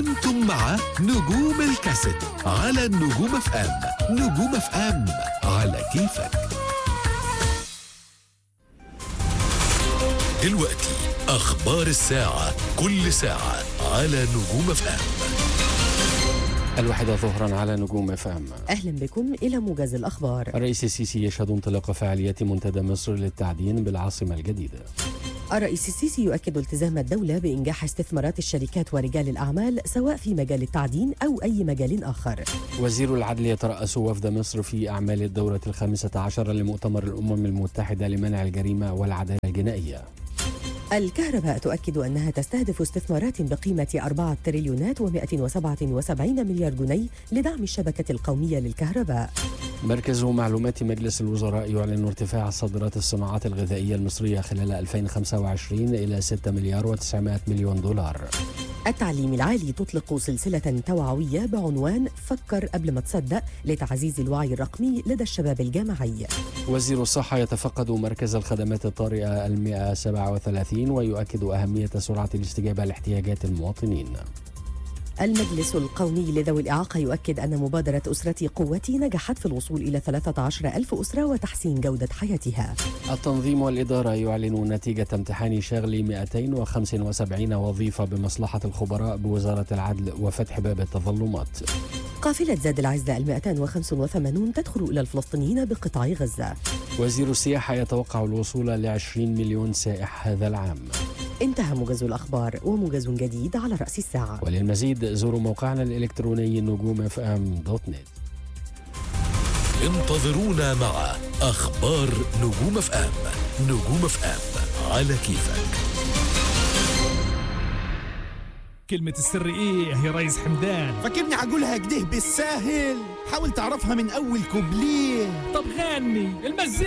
كنتم مع نجوم الكاسيت على نجوم اف ام. نجوم اف ام على كيفك. دلوقتي أخبار الساعة، كل ساعة على نجوم اف ام. 1 ظهرا على نجوم اف ام. أهلا بكم إلى موجز الأخبار. الرئيس السيسي يشهد انطلاق فعاليات منتدى مصر للتعدين بالعاصمة الجديدة. الرئيس السيسي يؤكد التزام الدولة بإنجاح استثمارات الشركات ورجال الأعمال سواء في مجال التعدين أو أي مجال آخر. وزير العدل يترأس وفد مصر في أعمال الدورة 15 لمؤتمر الأمم المتحدة لمنع الجريمة والعدالة الجنائية. الكهرباء تؤكد أنها تستهدف استثمارات بقيمة 4 تريليونات و177 مليار جنيه لدعم الشبكة القومية للكهرباء. مركز معلومات مجلس الوزراء يعلن ارتفاع صادرات الصناعات الغذائية المصرية خلال 2025 إلى 6 مليار و900 مليون دولار. التعليم العالي تطلق سلسلة توعوية بعنوان فكر قبل ما تصدق لتعزيز الوعي الرقمي لدى الشباب الجامعي. وزير الصحة يتفقد مركز الخدمات الطارئة 137 ويؤكد أهمية سرعة الاستجابة لاحتياجات المواطنين. المجلس القومي لذوي الإعاقة يؤكد أن مبادرة أسرتي قوتي نجحت في الوصول إلى 13,000 أسرة وتحسين جودة حياتها. التنظيم والإدارة يعلنون نتيجة امتحان شغل 275 وظيفة بمصلحة الخبراء بوزارة العدل وفتح باب التظلمات. قافلة زاد العزة 285 تدخل إلى الفلسطينيين بقطاع غزة. وزير السياحة يتوقع الوصول ل20 مليون سائح هذا العام. انتهى موجز الأخبار وموجز جديد على رأس الساعة. وللمزيد زوروا موقعنا الإلكتروني نجوم.fm.net. انتظرونا مع أخبار نجوم اف ام. نجوم اف ام على كيفك. كلمة السر ايه يا ريس حمدان؟ فاكرني عقولها كده بالساهل؟ حاول تعرفها من اول كوبليه. طب غني المزيكا.